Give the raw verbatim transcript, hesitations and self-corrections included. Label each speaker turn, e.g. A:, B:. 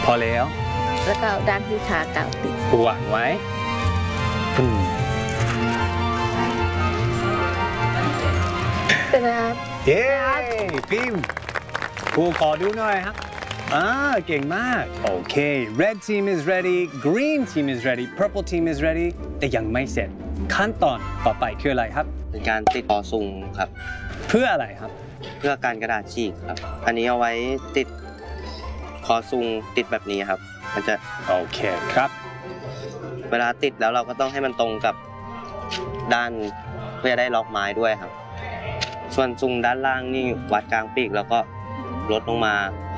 A: พอแล้ว
B: แล้วก็เอาด้านที่ขากาวติด
A: วางไว้ปึ้ง
B: เป็นนะครับ
A: เย้ฟิล์มครูขอดูหน่อยครับอ่าเก่งมากโอเค red team is ready green team is ready purple team is ready แต่ยังไม่เสร็จขั้นตอนต่อไปคืออะไรครับ
C: เป็นการติดคอซุงครับ
A: เพื่ออะไรครับ
C: เพื่อการกระดาษฉีกครับอันนี้เอาไว้ติดคอซุงติดแบบนี้ครับมันจะ
A: โอเคครับ
C: เวลาติดแล้วเราก็ต้องให้มันตรงกับด้านเพื่อได้ล็อกไม้ด้วยครับส่วนซุงด้านล่างนี่วัดกลางปีกแล้วก็ลดลงมา